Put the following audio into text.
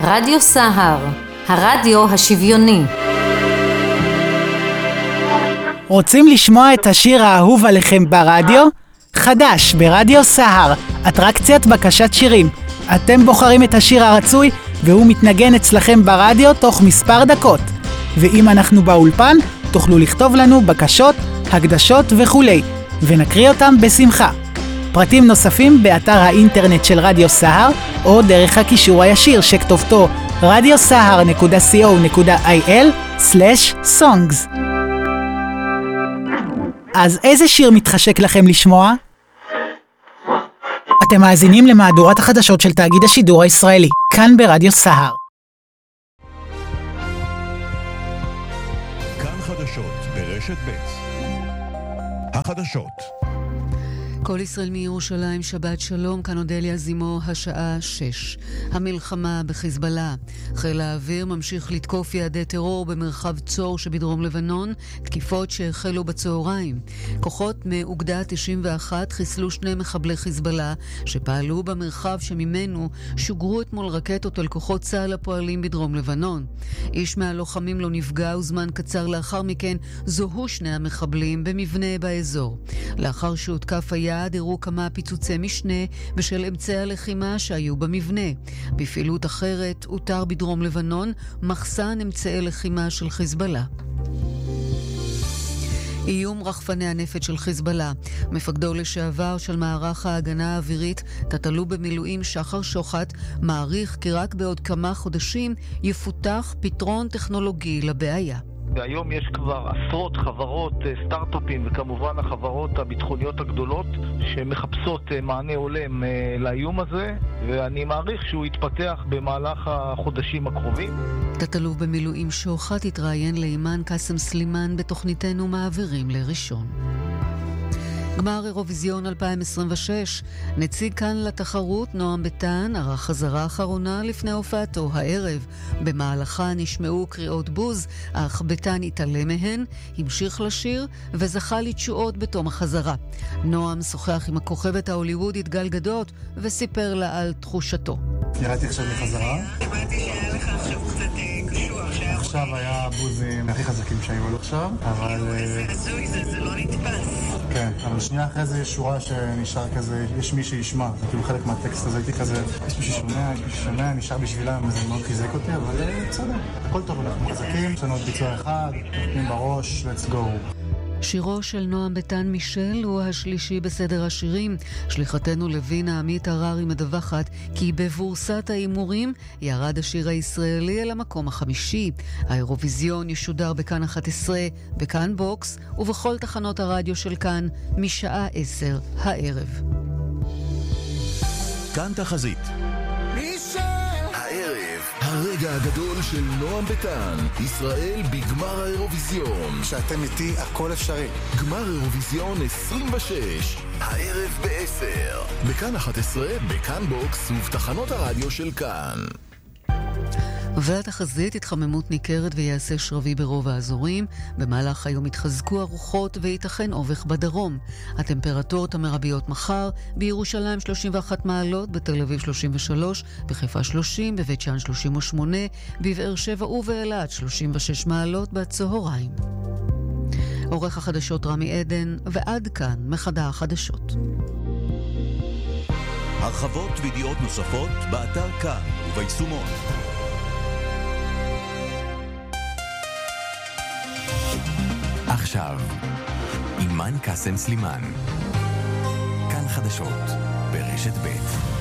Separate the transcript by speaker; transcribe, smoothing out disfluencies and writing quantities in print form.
Speaker 1: רדיו סהר, הרדיו השוויוני.
Speaker 2: רוצים לשמוע את השיר האהוב עליכם ברדיו? חדש ברדיו סהר, אטרקציית בקשת שירים. אתם בוחרים את השיר הרצוי והוא מתנגן אצלכם ברדיו תוך מספר דקות. ואם אנחנו באולפן, תוכלו לכתוב לנו בקשות, הקדשות וכולי, ונקריא אותם בשמחה. פרטים נוספים באתר האינטרנט של רדיו סהר, או דרך הקישור הישיר שכתובתו radiosahar.co.il/songs. אז איזה שיר מתחשק לכם לשמוע? אתם מאזינים למהדורת החדשות של תאגיד השידור הישראלי, כאן ברדיו סהר.
Speaker 3: כאן חדשות ברשת ב'. החדשות.
Speaker 4: כל ישראל מירושלים, שבת שלום, כאן אודליה זימו, השעה 6. המלחמה בחיזבאללה. חיל האוויר ממשיך לתקוף יעדי טרור במרחב צור שבדרום לבנון, תקיפות שהחלו בצהריים. כוחות מאוגדה 91 חיסלו 2 מחבלי חיזבאללה שפעלו במרחב שממנו שוגרו אתמול רקטות על כוחות צה"ל הפועלים בדרום לבנון. איש מהלוחמים לא נפגע וזמן קצר לאחר מכן זוהו 2 המחבלים במבנה באזור. לאחר שהותקף היעד הראו כמה פיצוצי משנה בשל אמצעי הלחימה שהיו במבנה. בפעילות אחרת הותר בדרום לבנון מחסן אמצעי לחימה של חיזבאללה. איום רחפני הנפץ של חיזבאללה. מפקדו לשעבר של מערך ההגנה האווירית, תת-אלוף במילואים שחר שוחט, מעריך כי רק בעוד כמה חודשים יפותח פתרון טכנולוגי לבעיה.
Speaker 5: והיום יש כבר עשרות חברות סטארט-אפים וכמובן החברות הביטחוניות הגדולות שמחפשות מענה הולם לאיום הזה, ואני מעריך שהוא יתפתח במהלך החודשים הקרובים.
Speaker 4: תת-אלוף במילואים שוחט התראיין לאימאן קאסם סלימאן בתוכניתנו מעבירים לראשון. גמר אירוויזיון 2026. נציג כאן לתחרות נועם ביטן ערך חזרה אחרונה לפני הופעתו הערב. במהלכה נשמעו קריאות בוז, אך ביטן התעלם מהן, המשיך לשיר וזכה לתשואות בתום החזרה. נועם שוחח עם הכוכבת ההוליוודית גל גדות וסיפר לה על תחושתו.
Speaker 6: ירדתי עכשיו מחזרה.
Speaker 7: הבנתי שהיה לך עכשיו קצת קשוח.
Speaker 6: עכשיו היה הבוזים הכי חזקים שהיו עד עכשיו, אבל...
Speaker 7: זה הזוי, זה לא נתפס.
Speaker 6: כן, אבל שנייה אחרי זה יש שורה שנשאר כזה, יש מי שישמע, זה כאילו חלק מהטקסט הזה, הייתי כזה, יש מי ששומע, נשאר בשבילם, וזה מאוד חיזק אותי, אבל בסדר, הכל טוב, אנחנו מחזקים, יש לנו עוד ביצוע אחד, נותנים בראש, let's go.
Speaker 4: שירו של נועם ביטן מישל הוא השלישי בסדר השירים. שליחתנו לוינה עמית הררי מדווחת כי בבורסת האימורים ירד השיר הישראלי אל המקום החמישי. האירוויזיון ישודר בכאן 11, בכאן בוקס ובכל תחנות הרדיו של כאן משעה 10 הערב.
Speaker 3: כאן תחזית. הרגע הגדול של נועם ביטן, ישראל בגמר האירוויזיון.
Speaker 6: כשאתם איתי הכל אפשרי.
Speaker 3: גמר אירוויזיון 26, הערב ב-10. בכאן 11, בכאן בוקס ובתחנות הרדיו של כאן.
Speaker 4: והתחזית התחממות ניכרת ויעשה שרבי ברוב האזורים. במהלך היום יתחזקו הרוחות וייתכן אובך בדרום. הטמפרטורות המרביות מחר: בירושלים 31 מעלות, בתל אביב 33, בחיפה 30, בבית שאן 38, בבאר שבע ובאילת 36 מעלות בצהריים. עורך החדשות רמי עדן, ועד כאן מחדר החדשות.
Speaker 3: הרחבות וידיעות נוספות באתר כאן וביישומון.
Speaker 8: עכשיו, אימאן קאסם סלימאן. כאן חדשות ברשת ב'.